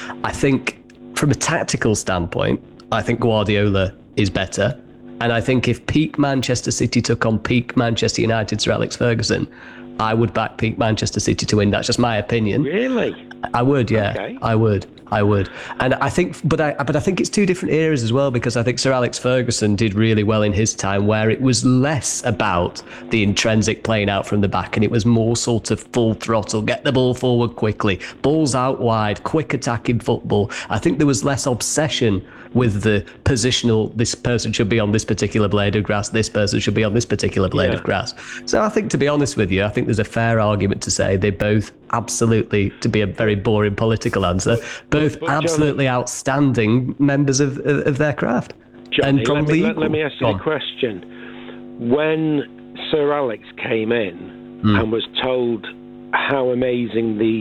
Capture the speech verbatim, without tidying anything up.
I think from a tactical standpoint, I think Guardiola is better. And I think if peak Manchester City took on peak Manchester United Sir Alex Ferguson, I would back peak Manchester City to win. That's just my opinion. Really? I would, yeah. Okay. I would. I would. And I think, but I, but I think it's two different eras as well, because I think Sir Alex Ferguson did really well in his time, where it was less about the intrinsic playing out from the back, and it was more sort of full throttle, get the ball forward quickly, balls out wide, quick attacking football. I think there was less obsession with the positional, this person should be on this particular blade of grass, this person should be on this particular blade Yeah. of grass. So I think, to be honest with you, I think there's a fair argument to say they both absolutely, to be a very boring political answer, both but Johnny, absolutely outstanding members of, of, of their craft. Johnny, and probably let, me, let, let me ask you Go a on. question. When Sir Alex came in Mm. and was told how amazing the